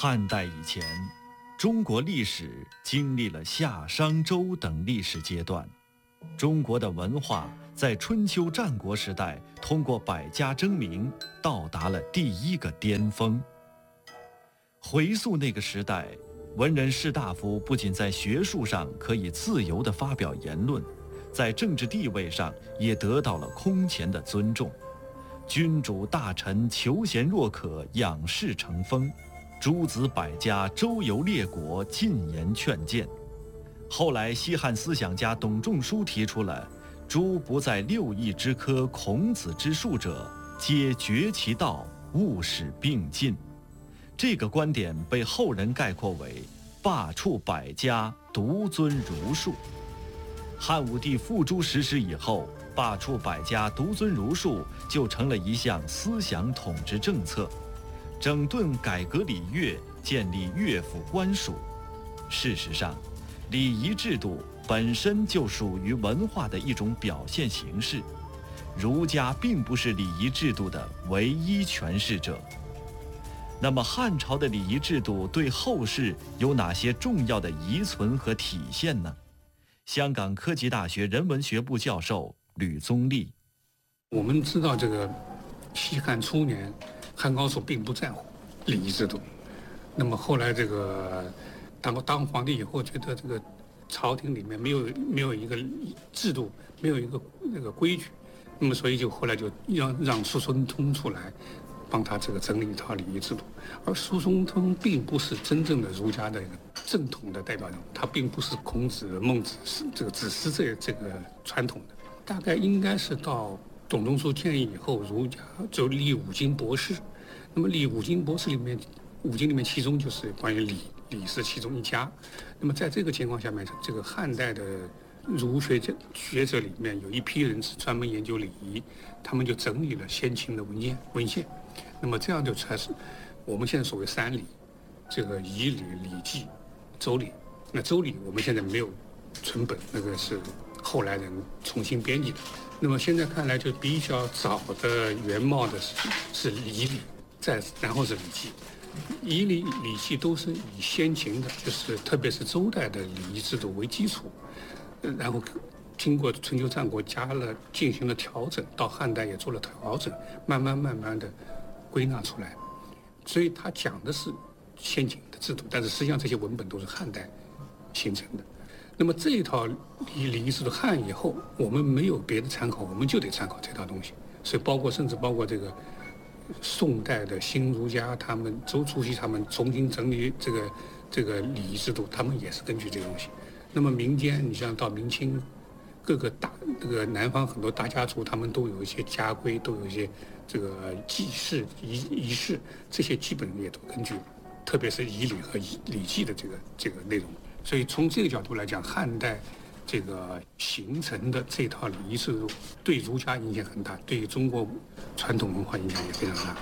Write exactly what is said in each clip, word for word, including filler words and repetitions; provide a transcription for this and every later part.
汉代以前，中国历史经历了夏、商、周等历史阶段。中国的文化在春秋战国时代通过百家争鸣到达了第一个巅峰。回溯那个时代，文人士大夫不仅在学术上可以自由地发表言论，在政治地位上也得到了空前的尊重。君主大臣求贤若渴，仰视成风，诸子百家周游列国，进言劝谏。后来西汉思想家董仲舒提出了诸不在六艺之科，孔子之术者，皆绝其道，勿使并进。这个观点被后人概括为罢黜百家，独尊儒术。汉武帝付诸实施以后，罢黜百家，独尊儒术就成了一项思想统治政策，整顿改革礼乐，建立乐府官署。事实上，礼仪制度本身就属于文化的一种表现形式，儒家并不是礼仪制度的唯一诠释者。那么汉朝的礼仪制度对后世有哪些重要的遗存和体现呢？香港科技大学人文学部教授吕宗立。 我们知道这个西汉初年，汉高祖并不在乎礼仪制度，那么后来这个当当皇帝以后，觉得这个朝廷里面没有没有一个制度，没有一个那个规矩，那么所以就后来就让让苏孙通出来帮他这个整理一套礼仪制度。而苏孙通并不是真正的儒家的一个正统的代表人物，他并不是孔子、孟子这个子思这这个传统的，大概应该是到董仲舒建议以后，儒家就立五经博士。那么立五经博士里面，五经里面其中就是关于礼，礼是其中一家。那么在这个情况下面，这个汉代的儒学者学者里面有一批人是专门研究礼仪，他们就整理了先秦的文献文献。那么这样就才是我们现在所谓三礼，这个仪礼、礼记、周礼。那周礼我们现在没有存本，那个是后来人重新编辑的。那么现在看来，就比较早的原貌的是是仪礼，再然后是礼记。仪礼、礼记都是以先秦的，就是特别是周代的礼仪制度为基础，然后经过春秋战国加了进行了调整，到汉代也做了调整，慢慢慢慢的归纳出来。所以他讲的是先秦的制度，但是实际上这些文本都是汉代形成的。那么这一套礼礼仪制度汉以后，我们没有别的参考，我们就得参考这套东西。所以包括甚至包括这个宋代的新儒家，他们周朱熹他们重新整理这个这个礼仪制度，他们也是根据这个东西。那么民间，你像到明清，各个大这个南方很多大家族，他们都有一些家规，都有一些这个祭祀仪仪式，这些基本也都根据，特别是仪礼和礼礼记的这个这个内容。所以从这个角度来讲，汉代这个形成的这套礼仪制度对儒家影响很大，对中国传统文化影响也非常大。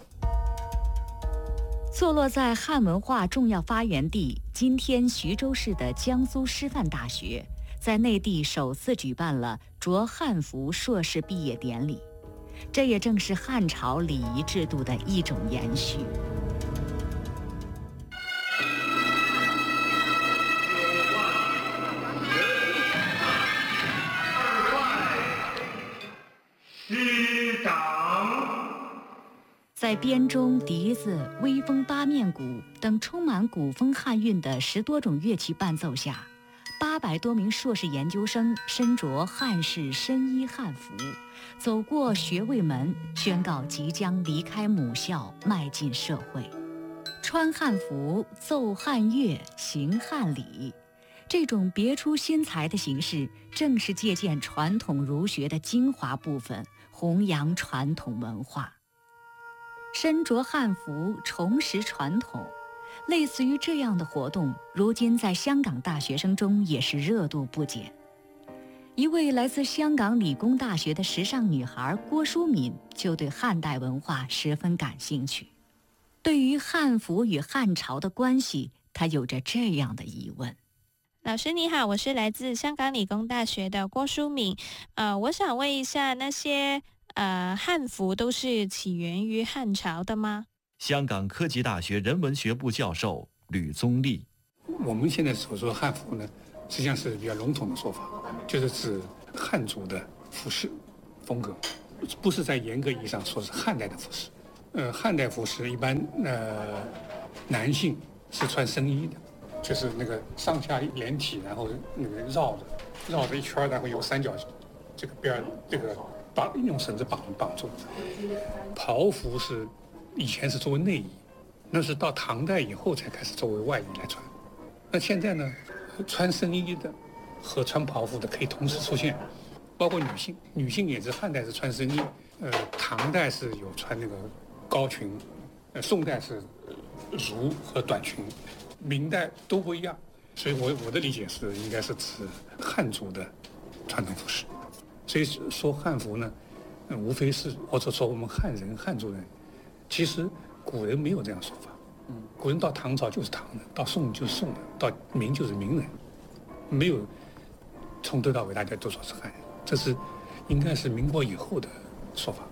坐落在汉文化重要发源地今天徐州市的江苏师范大学，在内地首次举办了着汉服硕士毕业典礼，这也正是汉朝礼仪制度的一种延续。 师长， 在编钟、笛子、微风八面鼓等充满古风汉韵的十多种乐器伴奏下，八百多名硕士研究生身着汉式深衣汉服，走过学位门，宣告即将离开母校，迈进社会。穿汉服、奏汉乐、行汉礼，这种别出心裁的形式，正是借鉴传统儒学的精华部分，弘扬传统文化。身着汉服，重拾传统，类似于这样的活动，如今在香港大学生中也是热度不减。一位来自香港理工大学的时尚女孩郭淑敏就对汉代文化十分感兴趣。对于汉服与汉朝的关系，她有着这样的疑问。 老师你好，我是来自香港理工大学的郭淑敏。呃，我想问一下，那些呃汉服都是起源于汉朝的吗？ 香港科技大学人文学部教授吕宗立。 我们现在所说的汉服呢，实际上是比较笼统的说法，就是指汉族的服饰风格，不是在严格意义上说是汉代的服饰。呃，汉代服饰一般呃男性是穿僧衣的，就是那个上下连体，然后那个绕着绕着一圈，然后有三角这个边这个绑用绳子绑绑住。袍服是以前是作为内衣，那是到唐代以后才开始作为外衣来穿。那现在呢，穿僧衣的和穿袍服的可以同时出现，包括女性，女性也是汉代是穿僧衣，呃，唐代是有穿那个高裙，呃，宋代是襦和短裙，明代都不一样。所以我我的理解是，应该是指汉族的传统服饰。所以说汉服呢，呃、无非是或者说我们汉人汉族人，其实古人没有这样说法。嗯，古人到唐朝就是唐人，到宋就是宋人，到明就是明人，没有从头到尾大家都说是汉人，这是应该是民国以后的说法。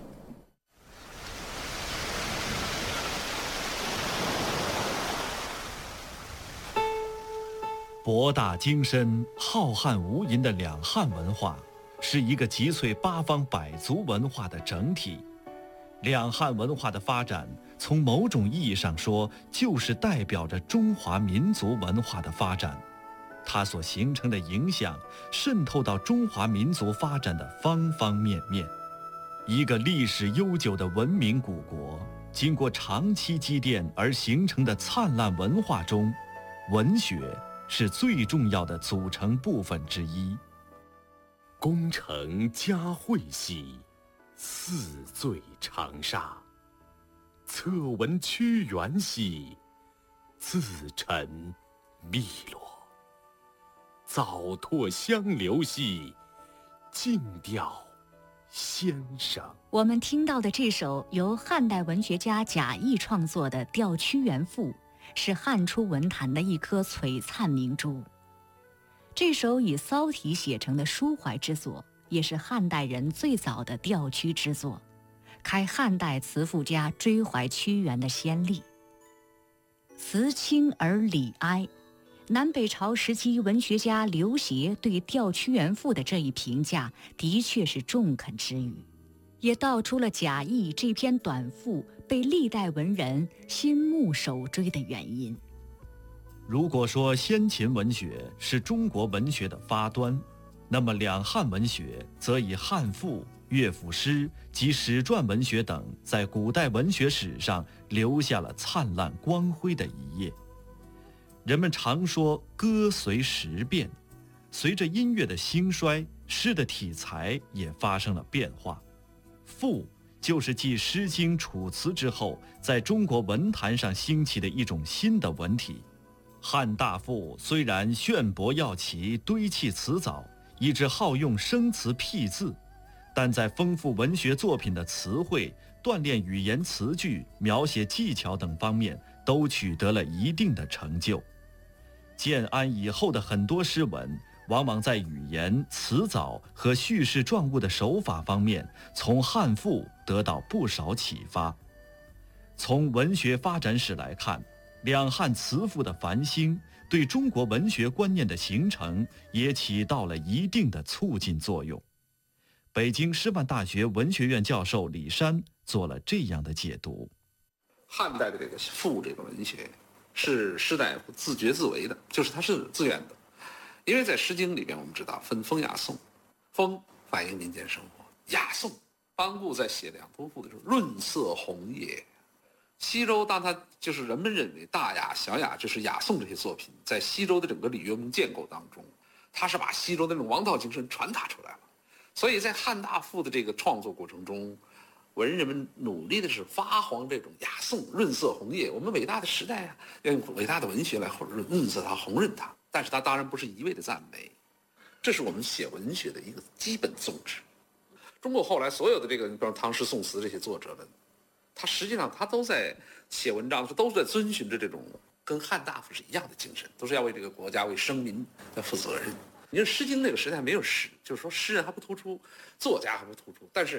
博大精深、浩瀚无垠的两汉文化，是一个集萃八方百族文化的整体。两汉文化的发展，从某种意义上说，就是代表着中华民族文化的发展。它所形成的影响，渗透到中华民族发展的方方面面。一个历史悠久的文明古国，经过长期积淀而形成的灿烂文化中，文学是最重要的组成部分之一。 功成佳会兮，四醉长沙；侧闻屈原兮，自沉汨罗；早拓香流兮，静调先生。 我们听到的这首由汉代文学家贾谊创作的《吊屈原赋》，是汉初文坛的一颗璀璨明珠。这首以骚体写成的抒怀之作，也是汉代人最早的吊屈之作，开汉代词赋家追怀屈原的先例。词清而理哀，南北朝时期文学家刘勰对《吊屈原赋》的这一评价，的确是中肯之语，也道出了贾谊这篇短赋被历代文人心目首追的原因。 如果说先秦文学是中国文学的发端，那么两汉文学则以汉赋、乐府诗及史传文学等在古代文学史上留下了灿烂光辉的一页。人们常说歌随时变，随着音乐的兴衰，诗的题材也发生了变化。赋就是继《诗经》《楚辞》之后，在中国文坛上兴起的一种新的文体。汉大赋虽然炫博耀奇，堆砌辞藻，以致好用生词僻字，但在丰富文学作品的词汇、锻炼语言词句、描写技巧等方面，都取得了一定的成就。建安以后的很多诗文，往往在语言、词藻和叙事状物的手法方面，从汉赋得到不少启发。从文学发展史来看，两汉词赋的繁兴，对中国文学观念的形成也起到了一定的促进作用。北京师范大学文学院教授李山做了这样的解读： 汉代的这个赋这个文学，是士大夫自觉自为的，就是它是自愿的。因为在《诗经》里边，我们知道分风雅颂，风反映民间生活，雅颂班固在写两都赋的时候，润色红叶。西周当他就是人们认为大雅、小雅就是雅颂这些作品，在西周的整个礼乐文明建构当中，他是把西周的那种王道精神传达出来了。所以在汉大赋的这个创作过程中，文人们努力的是发黄这种雅颂，润色红叶。我们伟大的时代啊，要用伟大的文学来润色它、红润它。但是它当然不是一味的赞美，这是我们写文学的一个基本宗旨。中国后来所有的这个，比如唐诗宋词这些作者们，他实际上他都在写文章，都是在遵循着这种跟汉大夫是一样的精神，都是要为这个国家、为生民要负责任。因为《诗经》那个时代没有诗，就是说诗人还不突出，作家还不突出，但是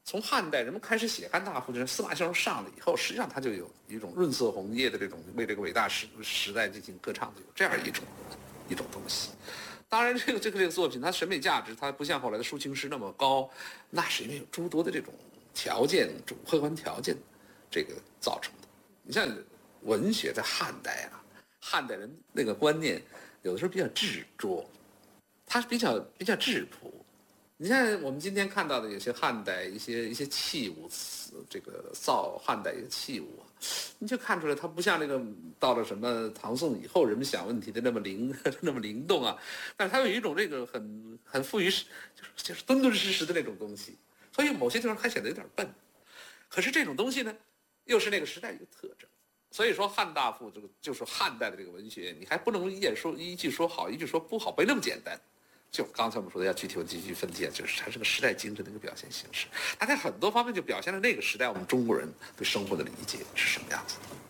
从汉代人们开始写汉大赋，就是司马先生上了以后，实际上他就有一种润色红叶的这种为这个伟大时时代进行歌唱的有这样一种一种东西。当然，这个这个这个作品，它审美价值，它不像后来的抒情诗那么高，那是因为有诸多的这种条件、客观条件，这个造成的。你像文学在汉代啊，汉代人那个观念有的时候比较执着，它是比较比较质朴。你像我们今天看到的有些汉代一些一些器物，这个造汉代一个器物啊，你就看出来它不像那个到了什么唐宋以后人们想问题的那么灵那么灵动啊，但是它有一种这个很很富于就是就是敦敦实实的那种东西，所以某些地方还显得有点笨。可是这种东西呢，又是那个时代一个特征。所以说汉大赋这个就是汉代的这个文学，你还不能一眼说一句说好，一句说不好，没那么简单。就刚才我们说的要具体具体分析，就是它是个时代精神的一个表现形式，它在很多方面就表现了那个时代我们中国人对生活的理解是什么样子的。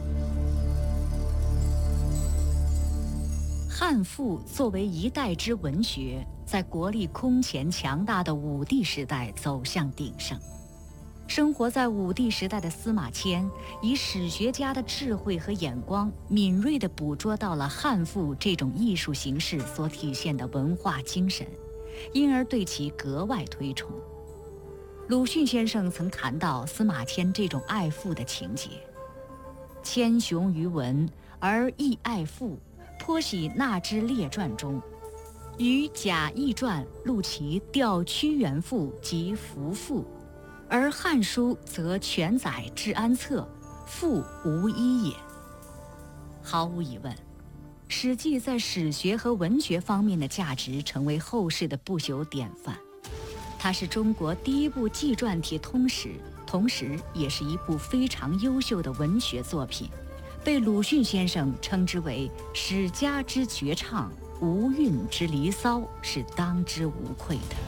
汉赋作为一代之文学，在国力空前强大的武帝时代走向鼎盛。生活在武帝时代的司马迁，以史学家的智慧和眼光，敏锐地捕捉到了汉赋这种艺术形式所体现的文化精神，因而对其格外推崇。鲁迅先生曾谈到司马迁这种爱赋的情节：谦雄于文，而亦爱赋，颇喜纳之列传中，于贾谊传录其调屈原赋及服赋。而《汉书》则全载治安策，赋无一也。毫无疑问，《史记》在史学和文学方面的价值成为后世的不朽典范。它是中国第一部纪传体通史，同时也是一部非常优秀的文学作品，被鲁迅先生称之为史家之绝唱，无韵之离骚，是当之无愧的。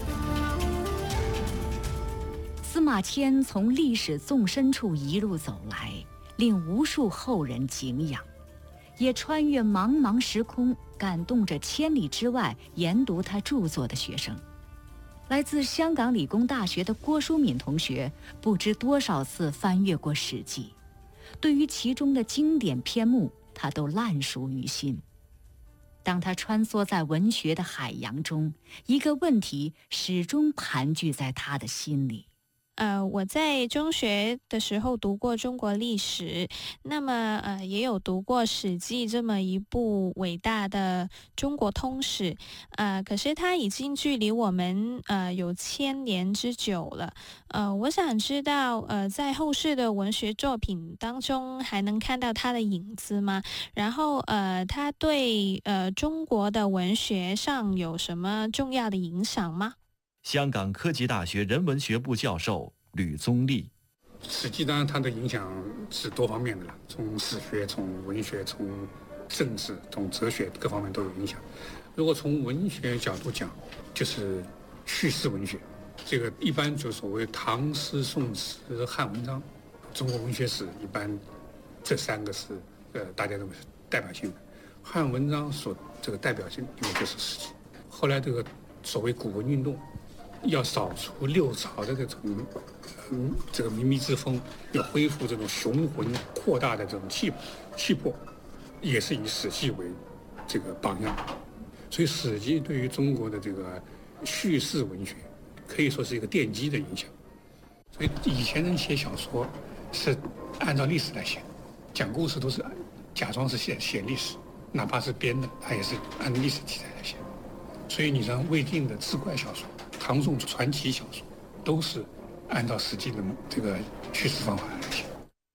司马迁从历史纵深处一路走来，令无数后人敬仰，也穿越茫茫时空，感动着千里之外研读他著作的学生。来自香港理工大学的郭淑敏同学，不知多少次翻阅过《史记》，对于其中的经典篇目，他都烂熟于心。当他穿梭在文学的海洋中，一个问题始终盘踞在他的心里。 呃，我在中学的时候读过中国历史，那么呃也有读过《史记》这么一部伟大的中国通史，呃，可是它已经距离我们呃有千年之久了。呃，我想知道，呃，在后世的文学作品当中还能看到它的影子吗？然后呃，它对呃中国的文学上有什么重要的影响吗？ 香港科技大学人文学部教授吕宗立。 史记当然它的影响是多方面的了，从史学、从文学、从政治、从哲学各方面都有影响。如果从文学角度讲，就是叙事文学，这个一般就所谓唐诗、宋词、汉文章，中国文学史一般这三个是呃大家认为是代表性的。汉文章所这个代表性因为就是史记，后来这个所谓古文运动。要扫除六朝的这种，嗯，这个靡靡之风，要恢复这种雄浑扩大的这种气气魄，也是以《史记》为这个榜样。所以，《史记》对于中国的这个叙事文学，可以说是一个奠基的影响。所以，以前人写小说是按照历史来写，讲故事都是假装是写写历史，哪怕是编的，他也是按历史题材来写。所以，你像魏晋的志怪小说。唐宋传奇小说都是按照史记的这个叙事方法来写。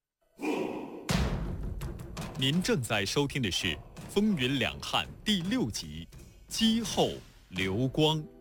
您正在收听的是《风云两汉》第六集《姬后刘光》。